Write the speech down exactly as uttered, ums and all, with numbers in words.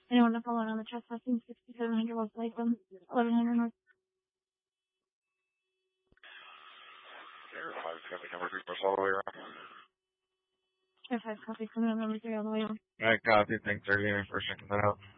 Anyone to follow on the trespassing, sixty-seven hundred West Lakeland, eleven hundred North. Air five copy, number three, press all the way around. Air five copy, coming on number three all the way on. Alright, copy, thanks, thirty, first checking that out.